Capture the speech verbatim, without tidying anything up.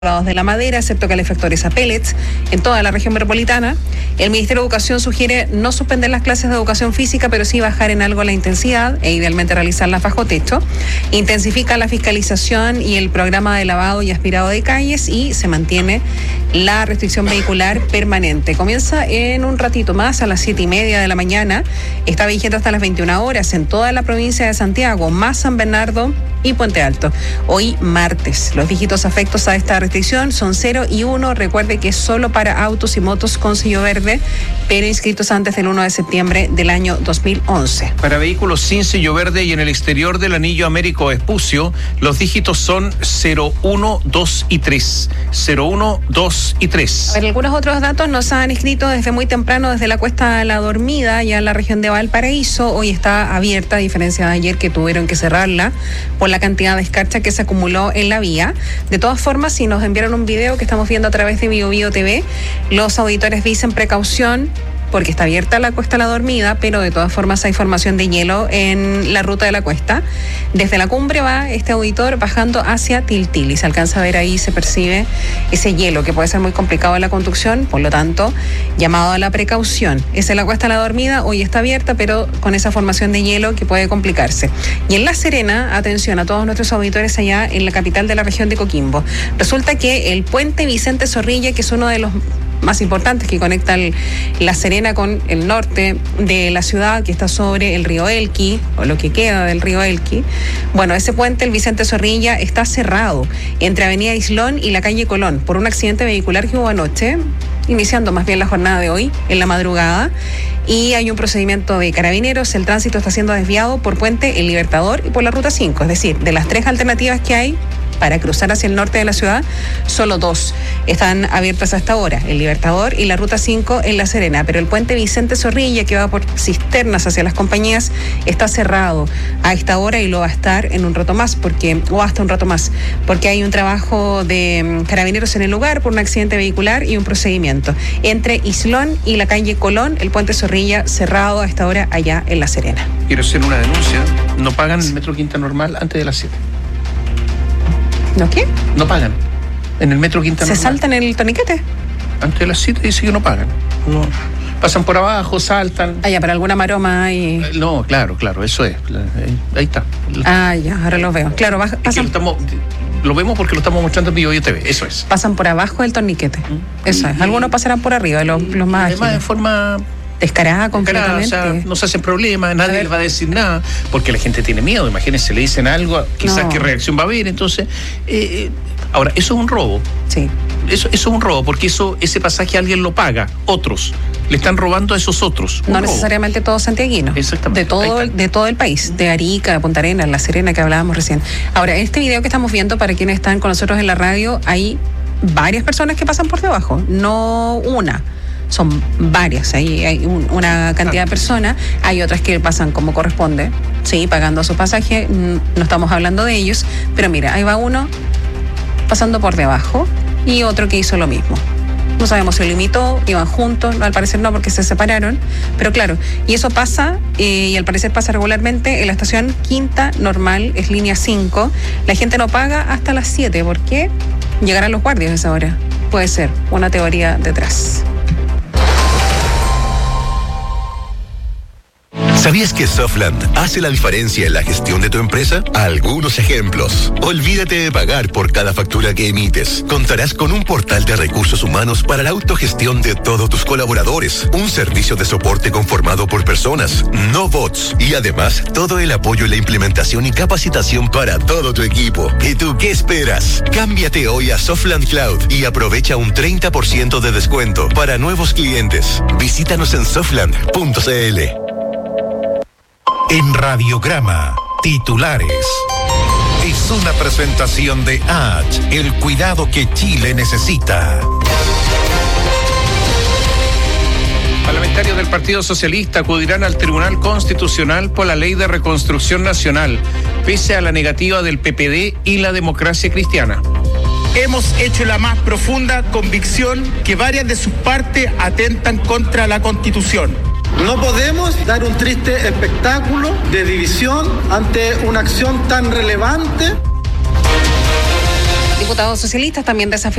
de la madera, excepto calefactores a pellets, en toda la región metropolitana. El Ministerio de Educación sugiere no suspender las clases de educación física, pero sí bajar en algo la intensidad e idealmente realizarlas bajo techo. Intensifica la fiscalización y el programa de lavado y aspirado de calles y se mantiene la restricción vehicular permanente. Comienza en un ratito más, a las siete y media de la mañana. Está vigente hasta las veintiuna horas en toda la provincia de Santiago, más San Bernardo y Puente Alto. Hoy martes. Los dígitos afectos a esta restricción son cero y uno. Recuerde que es solo para autos y motos con sello verde, pero inscritos antes del uno de septiembre del año dos mil once. Para vehículos sin sello verde y en el exterior del anillo Américo Vespucio, los dígitos son cero, uno, dos y tres. cero, uno, dos y tres. A ver, algunos otros datos nos han escrito desde muy temprano, desde la Cuesta La Dormida, ya en la región de Valparaíso. Hoy está abierta, a diferencia de ayer que tuvieron que cerrarla por la cantidad de escarcha que se acumuló en la vía. De todas formas, si nos enviaron un video que estamos viendo a través de Bio Bio T V, los auditores dicen precaución porque está abierta la Cuesta La Dormida, pero de todas formas hay formación de hielo en la ruta de la cuesta. Desde la cumbre va este auditor bajando hacia Tiltil y se alcanza a ver ahí, se percibe ese hielo que puede ser muy complicado en la conducción, por lo tanto, llamado a la precaución. Esa es la Cuesta La Dormida, hoy está abierta, pero con esa formación de hielo que puede complicarse. Y en La Serena, atención a todos nuestros auditores allá en la capital de la región de Coquimbo. Resulta que el puente Vicente Zorrilla, que es uno de los más importantes que conecta el, La Serena con el norte de la ciudad, que está sobre el río Elqui, o lo que queda del río Elqui. Bueno, ese puente, el Vicente Zorrilla, está cerrado entre Avenida Islón y la calle Colón por un accidente vehicular que hubo anoche, iniciando más bien la jornada de hoy, en la madrugada, y hay un procedimiento de carabineros. El tránsito está siendo desviado por Puente El Libertador y por la Ruta cinco, es decir, de las tres alternativas que hay para cruzar hacia el norte de la ciudad, solo dos están abiertas hasta ahora, el Libertador y la Ruta cinco en La Serena, pero el puente Vicente Zorrilla, que va por Cisternas hacia las compañías, está cerrado a esta hora y lo va a estar en un rato más, porque o hasta un rato más, porque hay un trabajo de carabineros en el lugar por un accidente vehicular y un procedimiento. Entre Islón y la calle Colón, el puente Zorrilla cerrado a esta hora allá en La Serena. Quiero hacer una denuncia, no pagan el metro Quinta Normal antes de las siete. ¿No qué? No pagan. En el metro Quinta Normal. ¿Se saltan el torniquete? Antes de las siete dice que no pagan. No. Pasan por abajo, saltan. Ah, ya, para alguna maroma y... No, claro, claro, eso es. Ahí está. Ah, ya, ahora lo veo. Claro, pasan... Es que lo, estamos, lo vemos porque lo estamos mostrando en Bio Bio T V, eso es. Pasan por abajo del torniquete. ¿Mm? Eso es. Algunos pasarán por arriba, los, los más ágiles. Además, de forma... descarada completamente. Descarada, o sea, no se hacen problemas, nadie les va a decir nada, porque la gente tiene miedo. Imagínense, le dicen algo, quizás no. ¿Qué reacción va a haber? Entonces, eh, ahora, eso es un robo. Sí. Eso, eso es un robo, porque eso ese pasaje alguien lo paga, otros. Le están robando a esos otros. No robo. Necesariamente todos santiaguinos. Exactamente. De todo, de todo el país, de Arica, de Punta Arenas, La Serena, que hablábamos recién. Ahora, en este video que estamos viendo, para quienes están con nosotros en la radio, hay varias personas que pasan por debajo, no una. Son varias, hay, hay un, una cantidad de personas, hay otras que pasan como corresponde, sí, pagando su pasaje, no estamos hablando de ellos, pero mira, ahí va uno pasando por debajo y otro que hizo lo mismo. No sabemos si lo imitó, iban juntos, al parecer no, porque se separaron, pero claro, y eso pasa, eh, y al parecer pasa regularmente en la estación Quinta Normal, es línea cinco, la gente no paga hasta las siete, ¿por qué? Llegarán los guardias a esa hora, puede ser una teoría detrás. ¿Sabías que Softland hace la diferencia en la gestión de tu empresa? Algunos ejemplos. Olvídate de pagar por cada factura que emites. Contarás con un portal de recursos humanos para la autogestión de todos tus colaboradores. Un servicio de soporte conformado por personas, no bots. Y además, todo el apoyo en la implementación y capacitación para todo tu equipo. ¿Y tú qué esperas? Cámbiate hoy a Softland Cloud y aprovecha un treinta por ciento de descuento para nuevos clientes. Visítanos en softland punto c l. En Radiograma, titulares. Es una presentación de H, el cuidado que Chile necesita. Parlamentarios del Partido Socialista acudirán al Tribunal Constitucional por la Ley de Reconstrucción Nacional, pese a la negativa del P P D y la Democracia Cristiana. Hemos hecho la más profunda convicción que varias de sus partes atentan contra la Constitución. No podemos dar un triste espectáculo de división ante una acción tan relevante. diputados socialistas también desafiaron